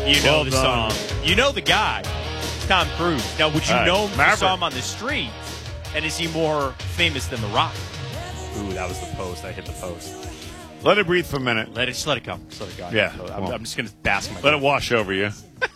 You know the song. You know the guy, Tom Cruise. Now, would you know him if you saw him on the street? And is he more famous than The Rock? Ooh, that was the post. I hit the post. Let it breathe for a minute. Just let it come. Just let it go. Yeah. I'm just going to bask my. Let it wash over you.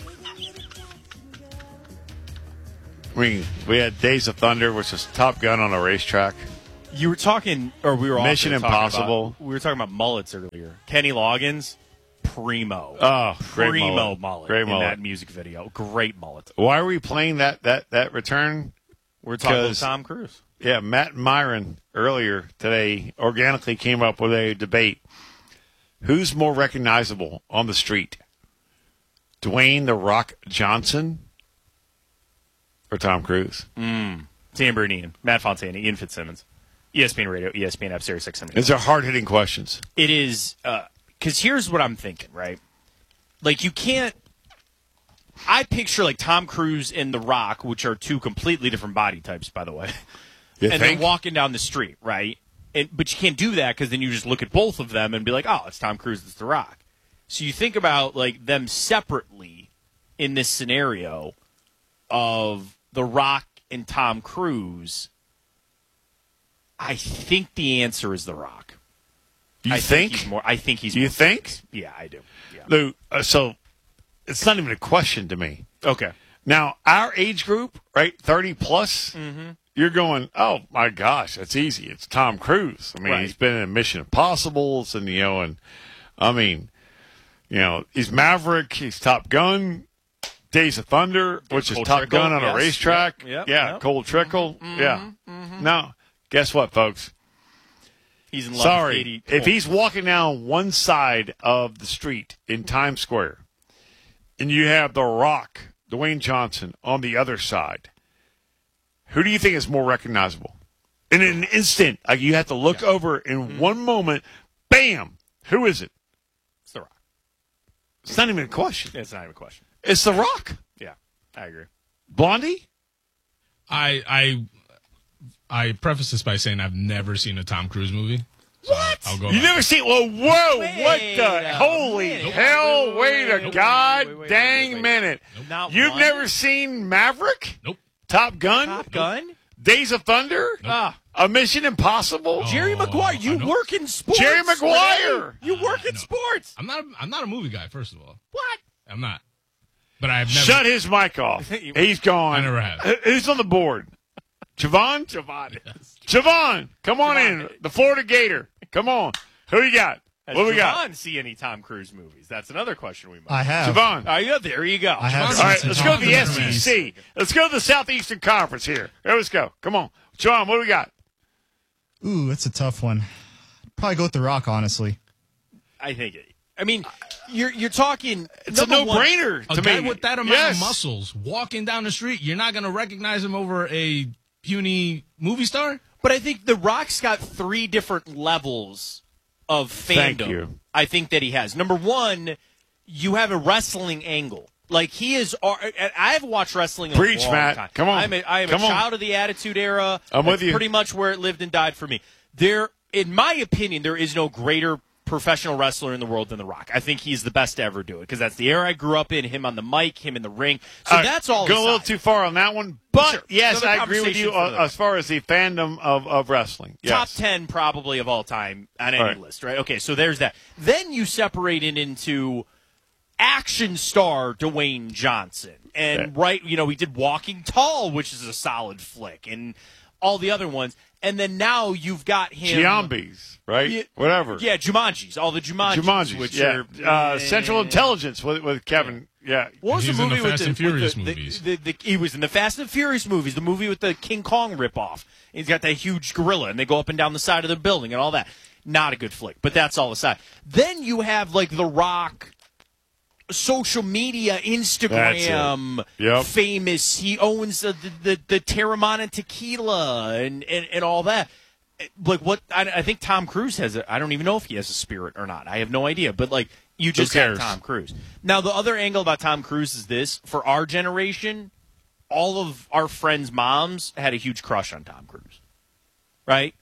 We had Days of Thunder, which is Top Gun on a racetrack. You were talking, or we were Mission Impossible. We were talking about mullets earlier. Kenny Loggins, primo. Oh, great primo mullet. Great mullet. In that music video. Great mullet. Why are we playing that return? We're talking about Tom Cruise. Yeah, Matt Myron earlier today organically came up with a debate. Who's more recognizable on the street? Dwayne "The Rock" Johnson or Tom Cruise? Tambourine Ian, Matt Fontana, Ian Fitzsimmons, ESPN Radio, ESPN App, Sirius XM. These are hard-hitting questions. It is, because here's what I'm thinking, right? Like, you can't. I picture like Tom Cruise and The Rock, which are two completely different body types, by the way. And they're walking down the street, right? But you can't do that because then you just look at both of them and be like, oh, it's Tom Cruise, it's The Rock. So you think about like them separately in this scenario of The Rock and Tom Cruise. I think the answer is The Rock. I think he's more. I think he's. You more think? famous. Yeah, I do. Yeah. Lou, so it's not even a question to me. Okay. Now, our age group, right, 30 plus, you're going, oh, my gosh, that's easy. It's Tom Cruise. I mean, he's been in Mission Impossibles, and, he's Maverick, he's Top Gun, Days of Thunder, which is Top Gun on a racetrack. Yep. Cold Trickle. Yeah. No, guess what, folks? He's in love with Katie. If he's walking down one side of the street in Times Square, and you have The Rock, Dwayne Johnson, on the other side, who do you think is more recognizable? In an instant, like you have to look over in one moment, bam, who is it? It's The Rock. It's not even a question. It's not even a question. It's The Rock. Yeah, I agree. Blondie? I preface this by saying I've never seen a Tom Cruise movie. So What? I'll go. You never seen? Well, whoa! What Wait the a holy minute. hell! Wait a god wait, dang minute! Not You've one? never seen Maverick? Nope. Top Gun? Top Gun? Days of Thunder? A Mission Impossible? Jerry Maguire, you work in sports. Jerry Maguire! You work in sports. I'm not a movie guy. First of all, What? I'm not. But I've never. Shut his mic off. He's gone. I never have. Who's on the board? Javon? Javon, come on in. The Florida Gator. Come on. Who you got? Has What we Javon got? see any Tom Cruise movies? That's another question we might. I have. Javon. Oh, yeah, there you go. I have. All right, let's go to the Tom Cruise. SEC. Let's go to the Southeastern Conference here. Let's go. Come on. John, what do we got? Ooh, that's a tough one. Probably go with The Rock, honestly. I think it. I mean, you're talking. It's a no-brainer A to guy me. with that amount of muscles walking down the street, you're not going to recognize him over a puny movie star? But I think The Rock's got three different levels of fandom. Thank you. I think that he has. Number one, you have a wrestling angle. Like he is. I've watched wrestling. Preach, a long Matt. time. Come on. I am Come a on. child of the Attitude Era. I'm with you. Pretty much where it lived and died for me. In my opinion, there is no greater professional wrestler in the world than The Rock. I think he's the best to ever do it because that's the era I grew up in. Him on the mic, him in the ring. So that's all. Go a little too far on that one, but Sure. yes, Another I agree with you conversation for as far as the fandom of wrestling. Yes. Top 10 probably of all time on any Right. list, right? Okay, so there's that. Then you separate it into action star Dwayne Johnson. And we did Walking Tall, which is a solid flick, and all the other ones. And then now you've got him. Giambi's, right? Yeah, Whatever. Yeah, Jumanji's. All the Jumanji's. Which yeah. are, Central Intelligence with Kevin. Yeah. What was He's the in the movie Fast with and Furious movies. He was in the Fast and Furious movies. The movie with the King Kong ripoff. He's got that huge gorilla, and they go up and down the side of the building and all that. Not a good flick, but that's all aside. Then you have like The Rock, social media, Instagram, famous. He owns the Terramana Tequila and all that. Like what? I think Tom Cruise has. I don't even know if he has a spirit or not. I have no idea. But like you just got Tom Cruise. Now the other angle about Tom Cruise is this: for our generation, all of our friends' moms had a huge crush on Tom Cruise, right?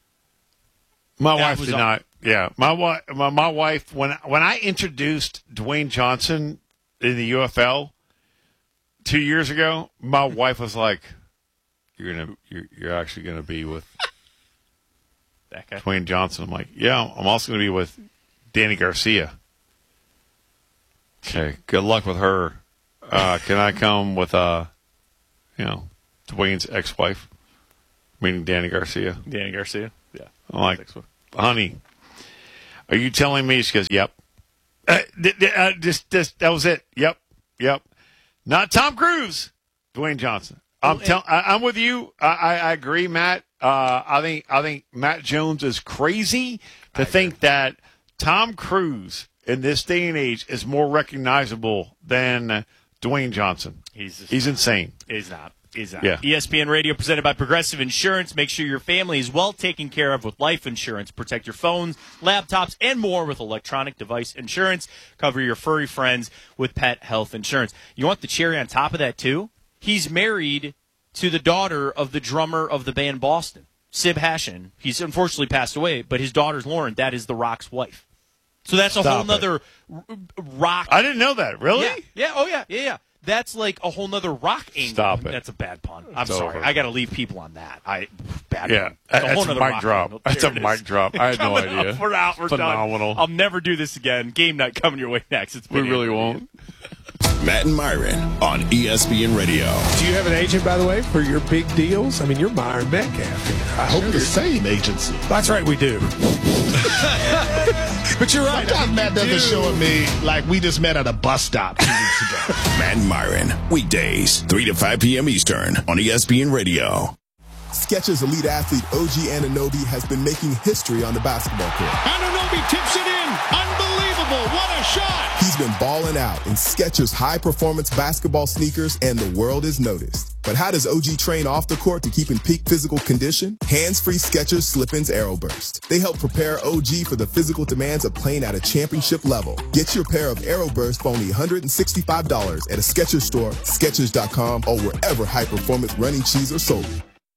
My wife did not. Yeah, my wife. When I introduced Dwayne Johnson in the UFL 2 years ago, my wife was like, "You're actually gonna be with That guy. Dwayne Johnson." I'm like, "Yeah, I'm also gonna be with Danny Garcia." Okay, good luck with her. Can I come with Dwayne's ex-wife, meaning Danny Garcia? Danny Garcia. Yeah. I'm like, honey, are you telling me? She goes, yep. Just that was it. Yep. Not Tom Cruise, Dwayne Johnson. I'm with you. I agree, Matt. I think Matt Jones is crazy to think that Tom Cruise in this day and age is more recognizable than Dwayne Johnson. He's insane. He's not. Yeah. ESPN Radio presented by Progressive Insurance. Make sure your family is well taken care of with life insurance. Protect your phones, laptops, and more with electronic device insurance. Cover your furry friends with pet health insurance. You want the cherry on top of that, too? He's married to the daughter of the drummer of the band Boston, Sib Hashin. He's unfortunately passed away, but his daughter's Lauren. That is The Rock's wife. So that's a whole nother rock. I didn't know that. Really? Yeah. Oh, yeah. That's like a whole nother rock angle. Stop it. That's a bad pun. I'm It's sorry. over. I got to leave people on that. Bad Yeah. pun. That's a nother mic rock drop. angle. That's There a it mic is. drop. I had no Coming idea. up, we're out. We're Phenomenal. done. I'll never do this again. Game night coming your way next. We really won't. Matt and Myron on ESPN Radio. Do you have an agent, by the way, for your big deals? I mean, you're Myron Metcalf. I hope They're the same agency. That's right, we do. But you're right. Sometimes Matt doesn't show me like we just met at a bus stop 2 weeks ago. Matt and Myron, weekdays, 3 to 5 p.m. Eastern on ESPN Radio. Skechers elite athlete OG Anunoby has been making history on the basketball court. Anunoby tips it in. Unbelievable. What a shot. He's been balling out in Skechers high-performance basketball sneakers, and the world has noticed. But how does OG train off the court to keep in peak physical condition? Hands-free Skechers Slip-ins Aeroburst. They help prepare OG for the physical demands of playing at a championship level. Get your pair of Aeroburst for only $165 at a Skechers store, Skechers.com, or wherever high-performance running shoes are sold.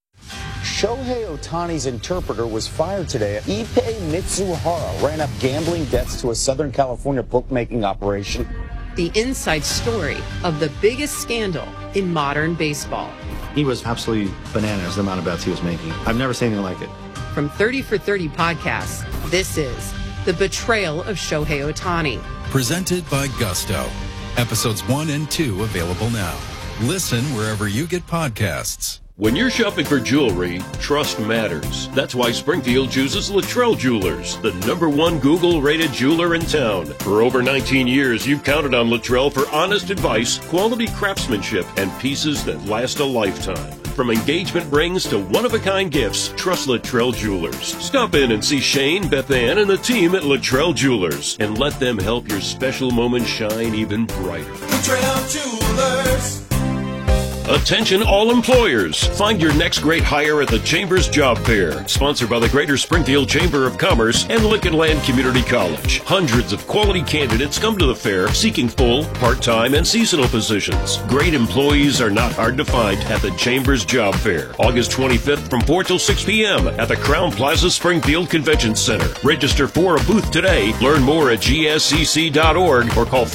Shohei Ohtani's interpreter was fired today. Ippei Mitsuhara ran up gambling debts to a Southern California bookmaking operation. The inside story of the biggest scandal in modern baseball. He was absolutely bananas, the amount of bets he was making. I've never seen anything like it. From 30 for 30 podcasts, this is The Betrayal of Shohei Ohtani. Presented by Gusto. Episodes 1 and 2 available now. Listen wherever you get podcasts. When you're shopping for jewelry, trust matters. That's why Springfield chooses Luttrell Jewelers, the #1 Google-rated jeweler in town. For over 19 years, you've counted on Luttrell for honest advice, quality craftsmanship, and pieces that last a lifetime. From engagement rings to one-of-a-kind gifts, trust Luttrell Jewelers. Stop in and see Shane, Beth Ann, and the team at Luttrell Jewelers, and let them help your special moment shine even brighter. Luttrell Jewelers. Attention all employers. Find your next great hire at the Chambers Job Fair, sponsored by the Greater Springfield Chamber of Commerce and Lincoln Land Community College. Hundreds of quality candidates come to the fair seeking full, part-time, and seasonal positions. Great employees are not hard to find at the Chambers Job Fair, August 25th from 4 till 6 p.m. at the Crown Plaza Springfield Convention Center. Register for a booth today. Learn more at gscc.org or call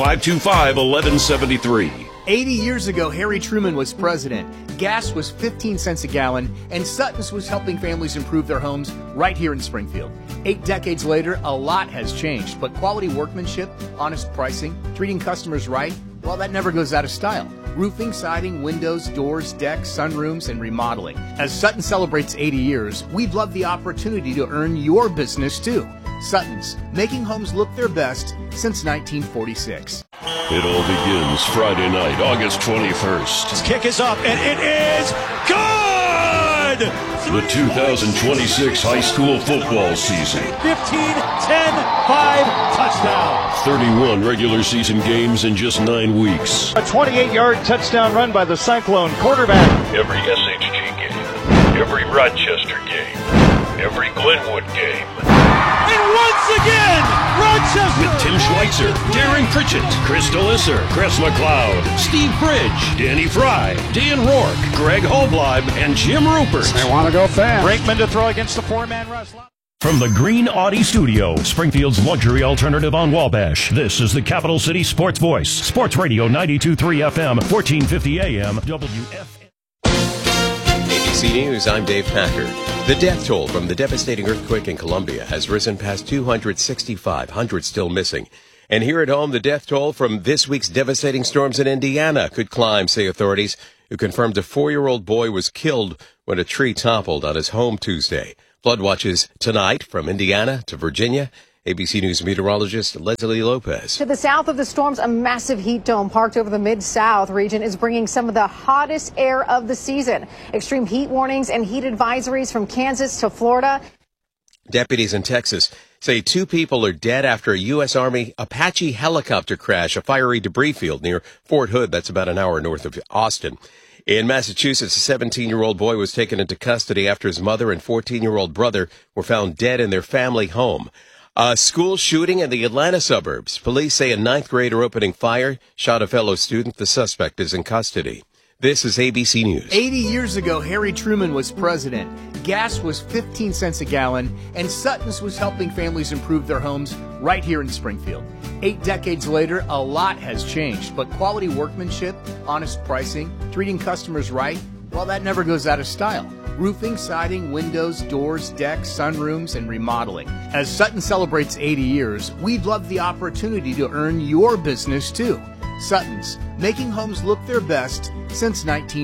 525-1173. 80 years ago, Harry Truman was president. Gas was 15 cents a gallon, and Sutton's was helping families improve their homes right here in Springfield. 8 decades later, a lot has changed, but quality workmanship, honest pricing, treating customers right, well, that never goes out of style. Roofing, siding, windows, doors, decks, sunrooms, and remodeling. As Sutton celebrates 80 years, we'd love the opportunity to earn your business too. Sutton's, making homes look their best since 1946. It all begins Friday night, August 21st. His kick is up, and it is good! The 2026 high school football season. 15-10-5 touchdown. 31 regular season games in just 9 weeks. A 28-yard touchdown run by the Cyclone quarterback. Every SHG game, every Rochester game, every Glenwood game. And once again, Rochester! With Tim Schweitzer, Darren Pritchett, Chris DeLisser, Chris McLeod, Steve Bridge, Danny Fry, Dan Rourke, Greg Holbleib, and Jim Rupert. They want to go fast. Brinkman to throw against the 4-man rush. From the Green Audi Studio, Springfield's luxury alternative on Wabash, this is the Capital City Sports Voice. Sports Radio 92.3 FM, 1450 AM, WFM. ABC News, I'm Dave Packard. The death toll from the devastating earthquake in Colombia has risen past 265, hundreds still missing. And here at home, the death toll from this week's devastating storms in Indiana could climb, say authorities, who confirmed a 4-year-old boy was killed when a tree toppled on his home Tuesday. Flood watches tonight from Indiana to Virginia. ABC News meteorologist Leslie Lopez. To the south of the storms, a massive heat dome parked over the Mid-South region is bringing some of the hottest air of the season. Extreme heat warnings and heat advisories from Kansas to Florida. Deputies in Texas say 2 people are dead after a U.S. Army Apache helicopter crash, a fiery debris field near Fort Hood. That's about an hour north of Austin. In Massachusetts, a 17-year-old boy was taken into custody after his mother and 14-year-old brother were found dead in their family home. A school shooting in the Atlanta suburbs. Police say a 9th grader opening fire shot a fellow student. The suspect is in custody. This is ABC News. 80 years ago, Harry Truman was president. Gas was 15 cents a gallon, and Sutton's was helping families improve their homes right here in Springfield. 8 decades later, a lot has changed, but quality workmanship, honest pricing, treating customers right, well, that never goes out of style. Roofing, siding, windows, doors, decks, sunrooms, and remodeling. As Sutton celebrates 80 years, we'd love the opportunity to earn your business too. Sutton's, making homes look their best since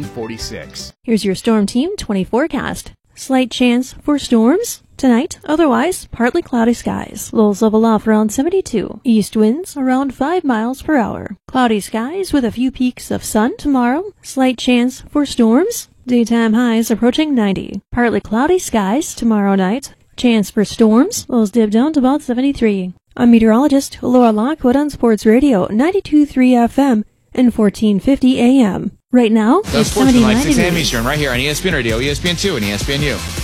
1946. Here's your Storm Team 20 forecast. Slight chance for storms tonight, otherwise partly cloudy skies. Lows level off around 72. East winds around 5 miles per hour. Cloudy skies with a few peaks of sun tomorrow. Slight chance for storms. Daytime highs approaching 90. Partly cloudy skies tomorrow night. Chance for storms. Lows dip down to about 73. I'm meteorologist Laura Lockwood on Sports Radio 92.3 FM and 1450 AM. Right now, That's it's Sports 79 Tonight, 6 a.m. degrees. Eastern, right here on ESPN Radio, ESPN2, and ESPNU.